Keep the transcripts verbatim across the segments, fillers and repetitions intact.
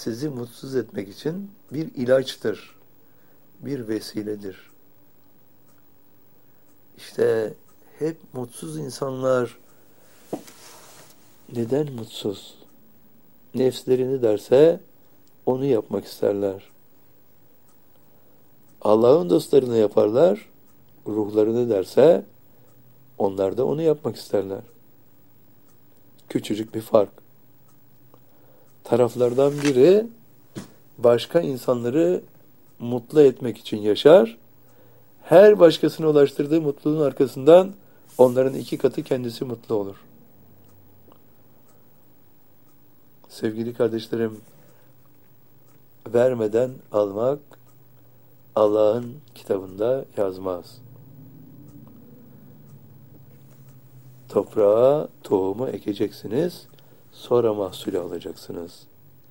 sizi mutsuz etmek için bir ilaçtır, bir vesiledir. İşte hep mutsuz insanlar neden mutsuz? Nefslerini derse onu yapmak isterler. Allah'ın dostlarını yaparlar, ruhlarını derse onlar da onu yapmak isterler. Küçücük bir fark. Taraflardan biri başka insanları mutlu etmek için yaşar. Her başkasına ulaştırdığı mutluluğun arkasından onların iki katı kendisi mutlu olur. Sevgili kardeşlerim, vermeden almak Allah'ın kitabında yazmaz. Toprağa tohumu ekeceksiniz, sonra mahsulü alacaksınız.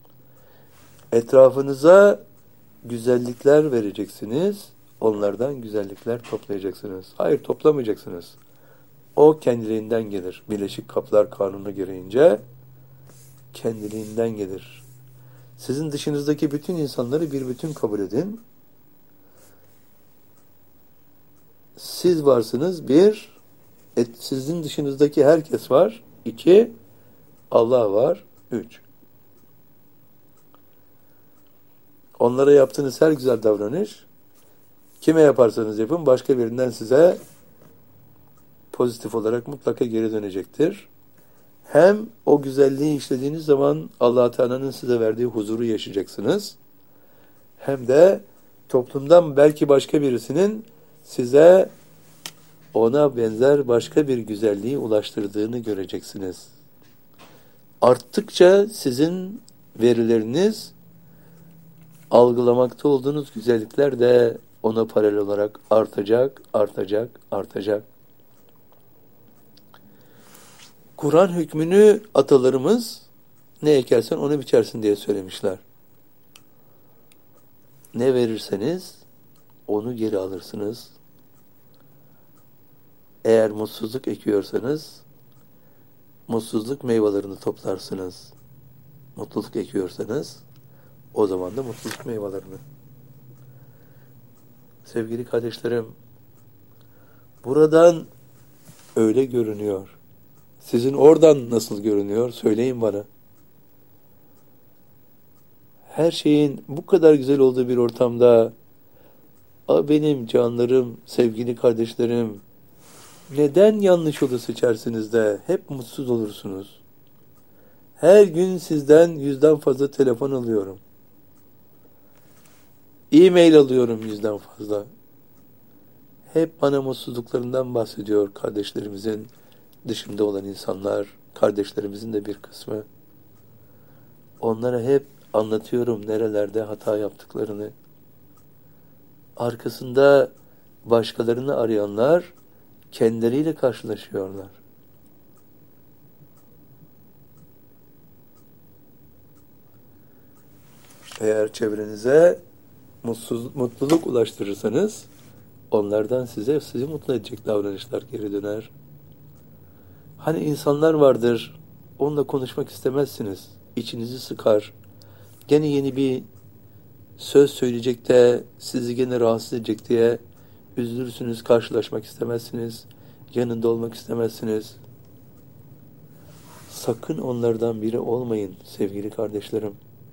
Etrafınıza güzellikler vereceksiniz, onlardan güzellikler toplayacaksınız. Hayır, toplamayacaksınız. O kendiliğinden gelir. Birleşik Kaplar Kanunu gereğince kendiliğinden gelir. Sizin dışınızdaki bütün insanları bir bütün kabul edin. Siz varsınız, bir. Et, sizin dışınızdaki herkes var. İki. Allah var. Üç. Onlara yaptığınız her güzel davranış, kime yaparsanız yapın, başka birinden size pozitif olarak mutlaka geri dönecektir. Hem o güzelliği işlediğiniz zaman Allah Teala'nın size verdiği huzuru yaşayacaksınız. Hem de toplumdan belki başka birisinin size ona benzer başka bir güzelliği ulaştırdığını göreceksiniz. Arttıkça sizin verileriniz, algılamakta olduğunuz güzellikler de ona paralel olarak artacak, artacak, artacak. Kur'an hükmünü atalarımız ne ekersen onu biçersin diye söylemişler. Ne verirseniz onu geri alırsınız. Eğer mutsuzluk ekiyorsanız mutsuzluk meyvelerini toplarsınız. Mutluluk ekiyorsanız o zaman da mutluluk meyvelerini. Sevgili kardeşlerim, buradan öyle görünüyor. Sizin oradan nasıl görünüyor? Söyleyin bana. Her şeyin bu kadar güzel olduğu bir ortamda benim canlarım, sevgili kardeşlerim, neden yanlış yolu seçersiniz de hep mutsuz olursunuz? Her gün sizden yüzden fazla telefon alıyorum. E-mail alıyorum yüzden fazla. Hep bana mutsuzluklarından bahsediyor kardeşlerimizin dışında olan insanlar, kardeşlerimizin de bir kısmı. Onlara hep anlatıyorum nerelerde hata yaptıklarını. Arkasında başkalarını arayanlar kendileriyle karşılaşıyorlar. Eğer çevrenize mutsuz, mutluluk ulaştırırsanız onlardan size sizi mutlu edecek davranışlar geri döner. Hani insanlar vardır, onunla konuşmak istemezsiniz, içinizi sıkar. Gene yeni bir söz söyleyecek de sizi gene rahatsız edecek diye üzülürsünüz, karşılaşmak istemezsiniz, yanında olmak istemezsiniz. Sakın onlardan biri olmayın sevgili kardeşlerim.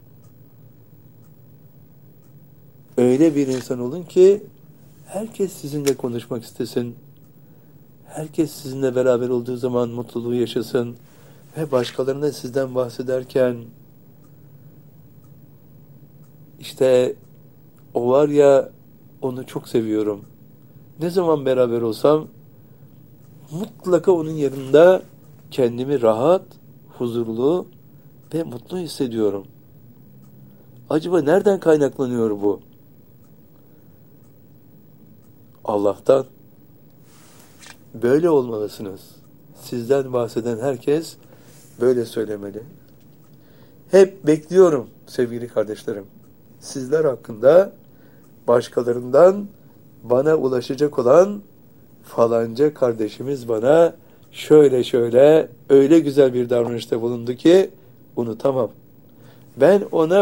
Öyle bir insan olun ki herkes sizinle konuşmak istesin. Herkes sizinle beraber olduğu zaman mutluluğu yaşasın. Ve başkalarına sizden bahsederken işte o var ya, onu çok seviyorum. Ne zaman beraber olsam mutlaka onun yanında kendimi rahat, huzurlu ve mutlu hissediyorum. Acaba nereden kaynaklanıyor bu? Allah'tan. Böyle olmalısınız. Sizden bahseden herkes böyle söylemeli. Hep bekliyorum sevgili kardeşlerim. Sizler hakkında başkalarından bana ulaşacak olan falanca kardeşimiz bana şöyle şöyle öyle güzel bir davranışta bulundu ki unutamam. Ben ona